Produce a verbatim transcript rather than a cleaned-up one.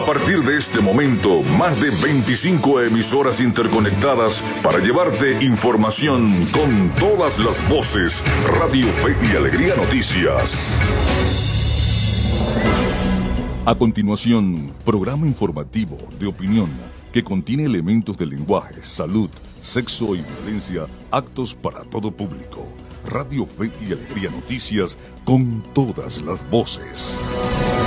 A partir de este momento, más de veinticinco emisoras interconectadas para llevarte información con todas las voces. Radio Fe y Alegría Noticias. A continuación, programa informativo de opinión que contiene elementos de lenguaje, salud, sexo y violencia, actos para todo público. Radio Fe y Alegría Noticias con todas las voces.